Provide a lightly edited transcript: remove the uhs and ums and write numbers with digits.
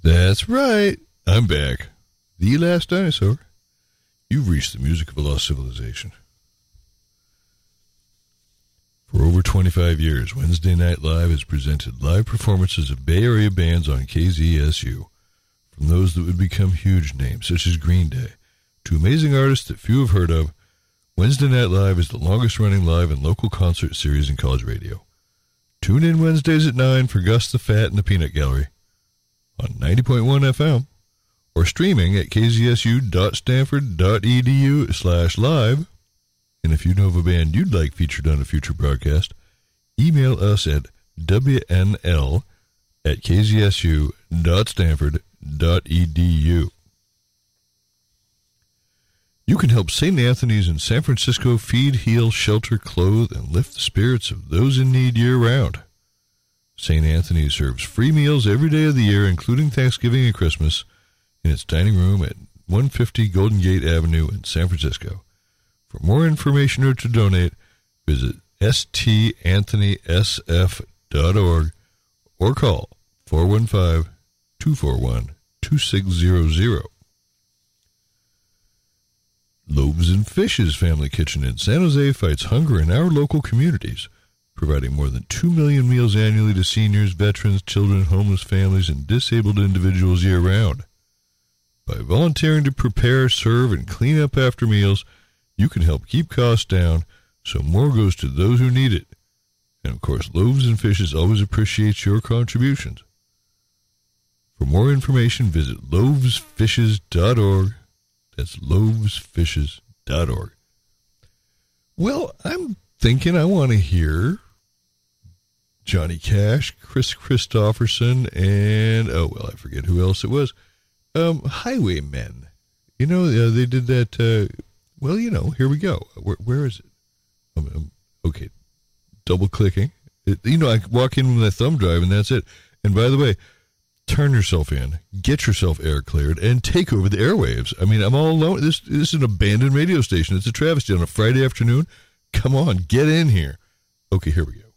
That's right. I'm back. The Last Dinosaur. You've reached the music of a lost civilization. For over 25 years, Wednesday Night Live has presented live performances of Bay Area bands on KZSU. From those that would become huge names, such as Green Day, to amazing artists that few have heard of, Wednesday Night Live is the longest-running live and local concert series in college radio. Tune in Wednesdays at 9 for Gus the Fat and the Peanut Gallery on 90.1 FM or streaming at kzsu.stanford.edu/live. And if you know of a band you'd like featured on a future broadcast, email us at wnl@kzsu.stanford.edu. You can help St. Anthony's in San Francisco feed, heal, shelter, clothe, and lift the spirits of those in need year-round. St. Anthony's serves free meals every day of the year, including Thanksgiving and Christmas, in its dining room at 150 Golden Gate Avenue in San Francisco. For more information or to donate, visit stanthonysf.org or call 415-241-2600. Loaves and Fishes Family Kitchen in San Jose fights hunger in our local communities, providing more than 2 million meals annually to seniors, veterans, children, homeless families, and disabled individuals year-round. By volunteering to prepare, serve, and clean up after meals, you can help keep costs down so more goes to those who need it. And, of course, Loaves and Fishes always appreciates your contributions. For more information, visit loavesfishes.org. That's loavesfishes.org. Well, I'm thinking I want to hear Johnny Cash, Chris Christopherson, and, I forget who else it was. Highwaymen. You know, they did that, here we go. Where is it? Okay, double-clicking. I walk in with my thumb drive, and that's it. And by the way, turn yourself in, get yourself air cleared, and take over the airwaves. I mean, I'm all alone. This is an abandoned radio station. It's a travesty on a Friday afternoon. Come on, get in here. Okay, here we go.